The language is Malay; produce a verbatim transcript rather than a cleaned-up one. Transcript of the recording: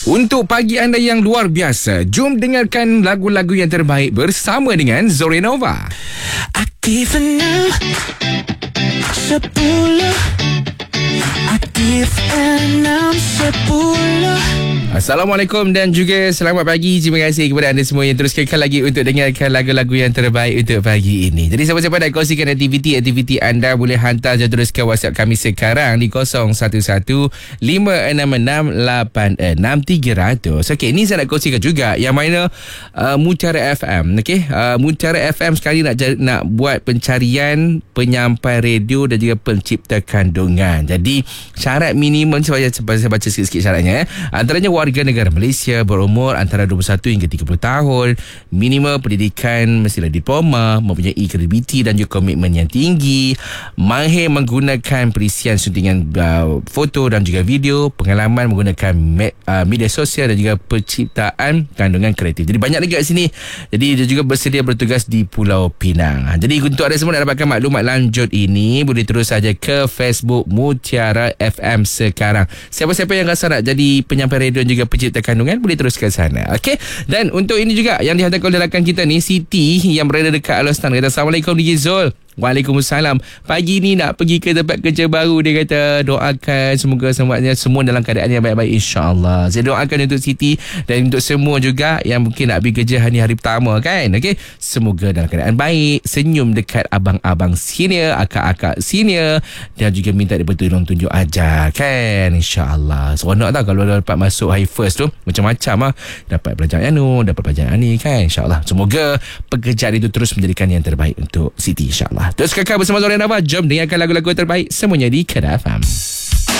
Untuk pagi anda yang luar biasa, jom dengarkan lagu-lagu yang terbaik bersama dengan Zorenova. Aktif enam sepuluh, Aktif enam sepuluh. Assalamualaikum dan juga selamat pagi. Terima kasih kepada anda semua yang terus kekal lagi untuk dengarkan lagu-lagu yang terbaik untuk pagi ini. Jadi siapa-siapa nak kongsikan aktiviti-aktiviti anda, boleh hantar je terus ke WhatsApp kami sekarang di kosong satu satu lima enam enam lapan enam tiga kosong kosong. Okey, ini saya nak kongsikan juga yang mana uh, Mutiara F M. Okey, uh, Mutiara F M sekali nak nak buat pencarian penyampai radio dan juga pencipta kandungan. Jadi syarat minimum, saya baca, saya baca sikit-sikit syaratnya. Eh. Antaranya warga negara Malaysia berumur antara dua puluh satu hingga tiga puluh tahun, minimal pendidikan mestilah diploma, mempunyai kredibiliti dan juga komitmen yang tinggi, mahir menggunakan perisian suntingan uh, foto dan juga video, pengalaman menggunakan me- uh, media sosial dan juga penciptaan kandungan kreatif. Jadi banyak lagi kat sini. Jadi dia juga bersedia bertugas di Pulau Pinang. Jadi untuk anda semua nak dapatkan maklumat lanjut ini, boleh terus saja ke Facebook Mutiara F M sekarang. Siapa-siapa yang rasa nak jadi penyampai radio dan juga pencipta kandungan, boleh terus ke sana. Okey. Dan untuk ini juga yang dihantarkan oleh rakan kita ni, Siti yang berada dekat Alostan, kata Assalamualaikum D J Zul. Waalaikumsalam. Pagi ni nak pergi ke tempat kerja baru. Dia kata doakan semoga semuanya semua dalam keadaan yang baik-baik, insya-Allah. Saya doakan untuk Siti dan untuk semua juga yang mungkin nak pergi kerja hari-hari pertama kan. Okey, semoga dalam keadaan baik, senyum dekat abang-abang senior, akak-akak senior, dan juga minta dia bertolong tunjuk ajar kan, insya-Allah. Seronok tau kalau dapat masuk high first tu, macam-macam ah. Dapat pelajaran anu, dapat pelajaran ni kan, insya-Allah. Semoga pekerjaan itu terus menjadikan yang terbaik untuk Siti, insya-Allah. Terus kakak bersama Zorenova, jom dengarkan lagu-lagu terbaik semuanya di Kedah F M.